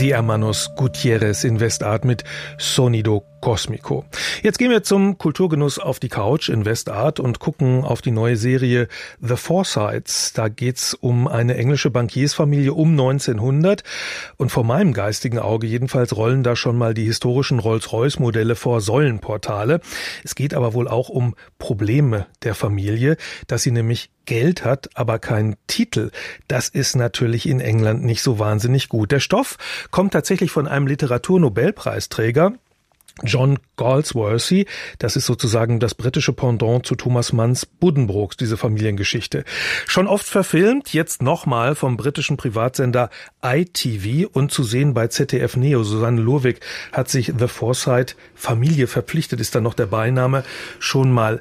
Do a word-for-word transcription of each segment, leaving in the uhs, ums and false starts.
Die Hermanos Gutierrez in Westart mit Sonido Cósmico. Jetzt gehen wir zum Kulturgenuss auf die Couch in Westart und gucken auf die neue Serie The Forsytes. Da geht's um eine englische Bankiersfamilie um neunzehnhundert und vor meinem geistigen Auge jedenfalls rollen da schon mal die historischen Rolls-Royce-Modelle vor Säulenportale. Es geht aber wohl auch um Probleme der Familie, dass sie nämlich Geld hat, aber keinen Titel. Das ist natürlich in England nicht so wahnsinnig gut. Der Stoff kommt tatsächlich von einem Literaturnobelpreisträger, John Galsworthy. Das ist sozusagen das britische Pendant zu Thomas Manns Buddenbrooks, diese Familiengeschichte. Schon oft verfilmt, jetzt nochmal vom britischen Privatsender I T V und zu sehen bei Z D F Neo. Susanne Lurwig hat sich The Forsyte, Familie verpflichtet ist dann noch der Beiname, schon mal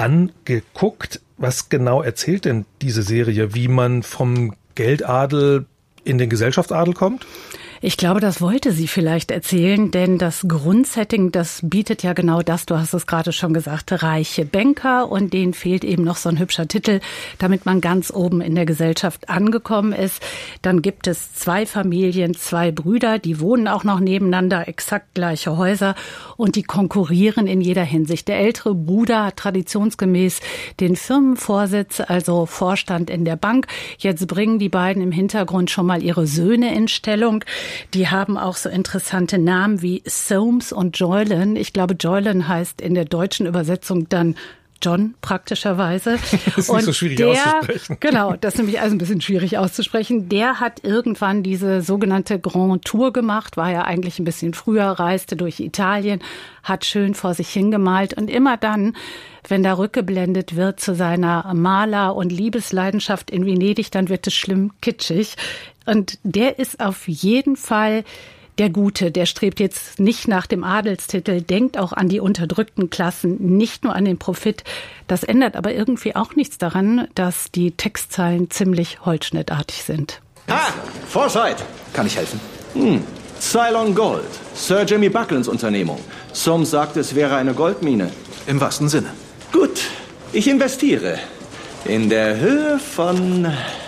angeguckt. Was genau erzählt denn diese Serie, wie man vom Geldadel in den Gesellschaftsadel kommt? Ich glaube, das wollte sie vielleicht erzählen, denn das Grundsetting, das bietet ja genau das, du hast es gerade schon gesagt, reiche Banker, und denen fehlt eben noch so ein hübscher Titel, damit man ganz oben in der Gesellschaft angekommen ist. Dann gibt es zwei Familien, zwei Brüder, die wohnen auch noch nebeneinander, exakt gleiche Häuser, und die konkurrieren in jeder Hinsicht. Der ältere Bruder hat traditionsgemäß den Firmenvorsitz, also Vorstand in der Bank. Jetzt bringen die beiden im Hintergrund schon mal ihre Söhne in Stellung. Die haben auch so interessante Namen wie Soames und Joylan. Ich glaube, Joylan heißt in der deutschen Übersetzung dann John praktischerweise. Das ist und nicht so schwierig der, auszusprechen. Genau, das ist nämlich also ein bisschen schwierig auszusprechen. Der hat irgendwann diese sogenannte Grand Tour gemacht, war ja eigentlich ein bisschen früher, reiste durch Italien, hat schön vor sich hingemalt, und immer dann, wenn da rückgeblendet wird zu seiner Maler- und Liebesleidenschaft in Venedig, dann wird es schlimm kitschig. Und der ist auf jeden Fall der Gute, der strebt jetzt nicht nach dem Adelstitel, denkt auch an die unterdrückten Klassen, nicht nur an den Profit. Das ändert aber irgendwie auch nichts daran, dass die Textzeilen ziemlich holzschnittartig sind. Ah, Forsyte! Kann ich helfen? Hm, Ceylon Gold, Sir Jimmy Bucklins Unternehmung. Soames sagt, es wäre eine Goldmine. Im wahrsten Sinne. Gut, ich investiere. In der Höhe von...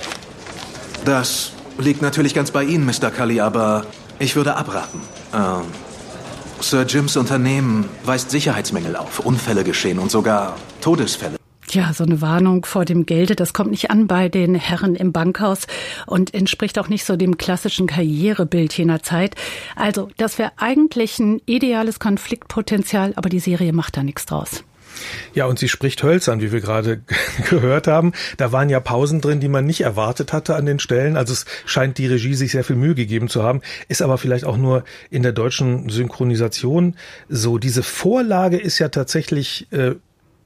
Das liegt natürlich ganz bei Ihnen, Mister Cully, aber ich würde abraten. Ähm, Sir Jims Unternehmen weist Sicherheitsmängel auf, Unfälle geschehen und sogar Todesfälle. Ja, so eine Warnung vor dem Gelde, das kommt nicht an bei den Herren im Bankhaus und entspricht auch nicht so dem klassischen Karrierebild jener Zeit. Also, das wäre eigentlich ein ideales Konfliktpotenzial, aber die Serie macht da nichts draus. Ja, und sie spricht hölzern, wie wir gerade gehört haben. Da waren ja Pausen drin, die man nicht erwartet hatte an den Stellen. Also es scheint die Regie sich sehr viel Mühe gegeben zu haben, ist aber vielleicht auch nur in der deutschen Synchronisation so. Diese Vorlage ist ja tatsächlich äh,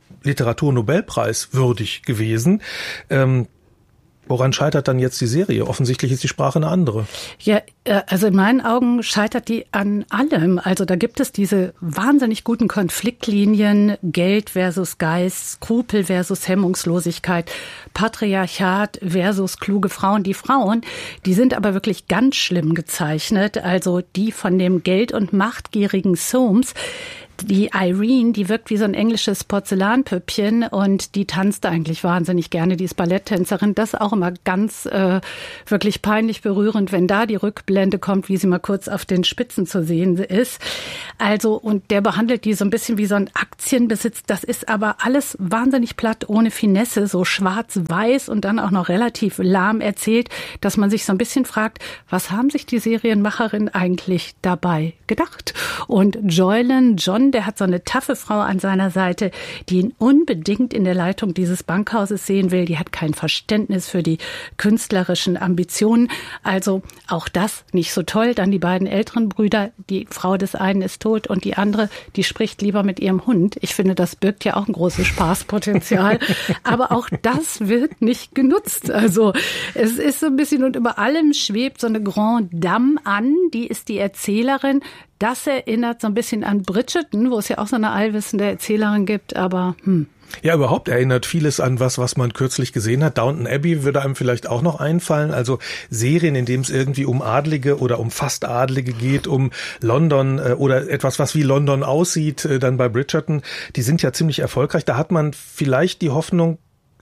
Literaturnobelpreis würdig gewesen. Ähm, Woran scheitert dann jetzt die Serie? Offensichtlich ist die Sprache eine andere. Ja, also in meinen Augen scheitert die an allem. Also da gibt es diese wahnsinnig guten Konfliktlinien, Geld versus Geist, Skrupel versus Hemmungslosigkeit, Patriarchat versus kluge Frauen. Die Frauen, die sind aber wirklich ganz schlimm gezeichnet. Also die von dem Geld- und machtgierigen Soames. Die Irene, die wirkt wie so ein englisches Porzellanpüppchen und die tanzt eigentlich wahnsinnig gerne, die ist Balletttänzerin. Das ist auch immer ganz äh, wirklich peinlich berührend, wenn da die Rückblende kommt, wie sie mal kurz auf den Spitzen zu sehen ist. Also, und der behandelt die so ein bisschen wie so ein Aktienbesitz. Das ist aber alles wahnsinnig platt, ohne Finesse, so schwarz-weiß und dann auch noch relativ lahm erzählt, dass man sich so ein bisschen fragt, was haben sich die Serienmacherinnen eigentlich dabei gedacht? Und Joylan, John, der hat so eine taffe Frau an seiner Seite, die ihn unbedingt in der Leitung dieses Bankhauses sehen will. Die hat kein Verständnis für die künstlerischen Ambitionen. Also auch das nicht so toll. Dann die beiden älteren Brüder. Die Frau des einen ist tot und die andere, die spricht lieber mit ihrem Hund. Ich finde, das birgt ja auch ein großes Spaßpotenzial. Aber auch das wird nicht genutzt. Also es ist so ein bisschen, und über allem schwebt so eine Grande Dame an. Die ist die Erzählerin. Das erinnert so ein bisschen an Bridgerton, wo es ja auch so eine allwissende Erzählerin gibt, aber hm. Ja, überhaupt erinnert vieles an was, was man kürzlich gesehen hat. Downton Abbey würde einem vielleicht auch noch einfallen. Also Serien, in denen es irgendwie um Adlige oder um fast Adlige geht, um London äh, oder etwas, was wie London aussieht, äh, dann bei Bridgerton, die sind ja ziemlich erfolgreich. Da hat man vielleicht die Hoffnung,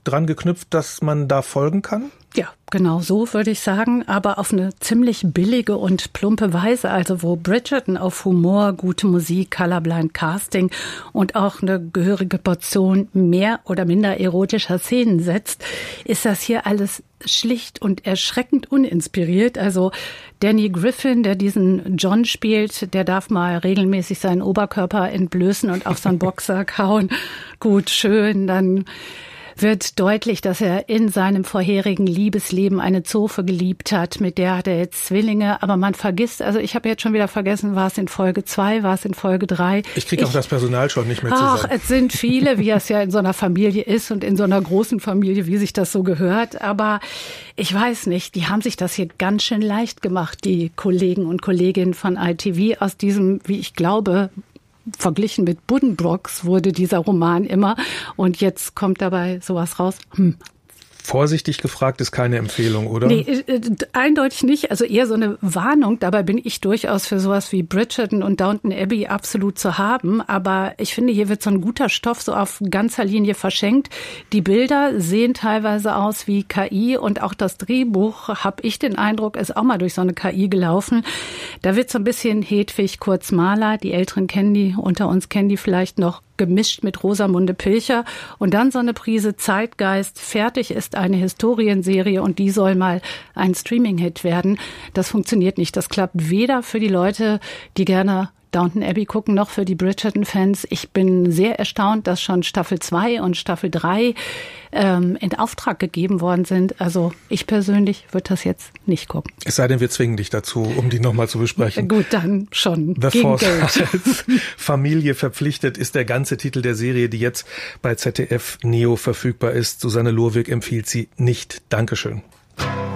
dran geknüpft, dass man da folgen kann? Ja, genau so würde ich sagen, aber auf eine ziemlich billige und plumpe Weise. Also wo Bridgerton auf Humor, gute Musik, colorblind Casting und auch eine gehörige Portion mehr oder minder erotischer Szenen setzt, ist das hier alles schlicht und erschreckend uninspiriert. Also Danny Griffin, der diesen John spielt, der darf mal regelmäßig seinen Oberkörper entblößen und auf so einen Boxsack hauen. Gut, schön, dann wird deutlich, dass er in seinem vorherigen Liebesleben eine Zofe geliebt hat, mit der hat er jetzt Zwillinge, aber man vergisst, also ich habe jetzt schon wieder vergessen, war es in Folge zwei, war es in Folge drei. Ich kriege auch das Personal schon nicht mehr zusammen. Ach, es sind viele, wie es ja in so einer Familie ist und in so einer großen Familie, wie sich das so gehört, aber ich weiß nicht, die haben sich das hier ganz schön leicht gemacht, die Kollegen und Kolleginnen von I T V aus diesem, wie ich glaube, verglichen mit Buddenbrooks wurde dieser Roman immer. Und jetzt kommt dabei sowas raus. Hm. Vorsichtig gefragt ist keine Empfehlung, oder? Nee, äh, eindeutig nicht. Also eher so eine Warnung. Dabei bin ich durchaus für sowas wie Bridgerton und Downton Abbey absolut zu haben. Aber ich finde, hier wird so ein guter Stoff so auf ganzer Linie verschenkt. Die Bilder sehen teilweise aus wie K I und auch das Drehbuch, habe ich den Eindruck, ist auch mal durch so eine K I gelaufen. Da wird so ein bisschen Hedwig Kurz-Mahler, die Älteren kennen die, unter uns kennen die vielleicht noch, gemischt mit Rosamunde Pilcher und dann so eine Prise Zeitgeist. Fertig ist eine Historienserie und die soll mal ein Streaming-Hit werden. Das funktioniert nicht. Das klappt weder für die Leute, die gerne Downton Abbey gucken, noch für die Bridgerton-Fans. Ich bin sehr erstaunt, dass schon Staffel zwei und Staffel drei ähm, in Auftrag gegeben worden sind. Also ich persönlich würde das jetzt nicht gucken. Es sei denn, wir zwingen dich dazu, um die nochmal zu besprechen. Gut, dann schon. The gegen Geld. Familie verpflichtet ist der ganze Titel der Serie, die jetzt bei Z D F Neo verfügbar ist. Susanne Lurwig empfiehlt sie nicht. Dankeschön.